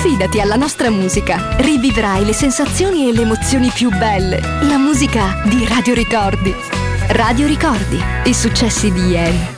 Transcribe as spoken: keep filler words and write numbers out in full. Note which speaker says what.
Speaker 1: Affidati alla nostra musica. Rivivrai le sensazioni e le emozioni più belle. La musica di Radio Ricordi. Radio Ricordi, i successi di ieri.